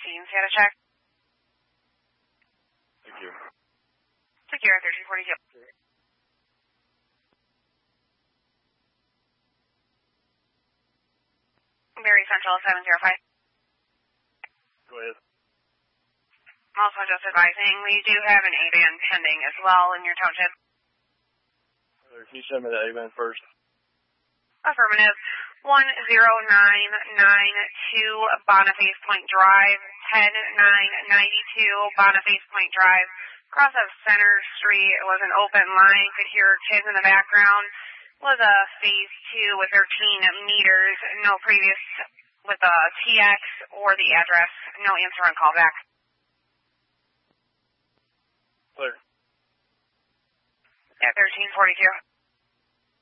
scene status check. Secure. Secure 1342. Mary Central 705. Go ahead. Also just advising, we do have an A-band pending as well in your township. Can you send me the A-band first? Affirmative. 10992 Boniface Point Drive, 10992 Boniface Point Drive. Cross of Center Street. It was an open line. Could hear kids in the background. Was a phase 2 with 13 meters. No previous with a TX or the address. No answer on callback. Clear. At 1342.